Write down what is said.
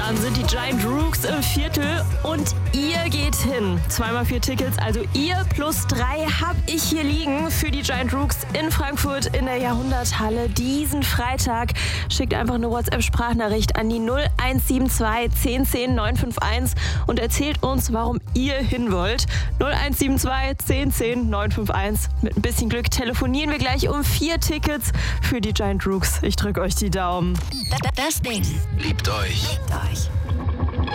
Dann sind die Giant Rooks im Viertel und ihr geht hin. 2x4 Tickets, also ihr plus 3 habe ich hier liegen für die Giant Rooks in Frankfurt in der Jahrhunderthalle diesen Freitag. Schickt einfach eine WhatsApp-Sprachnachricht an die 0172 10 10 951 und erzählt uns, warum ihr hin wollt. 0172 10 10 951. Mit ein bisschen Glück telefonieren wir gleich um 4 Tickets für die Giant Rooks. Ich drücke euch die Daumen. Das Ding Liebt euch.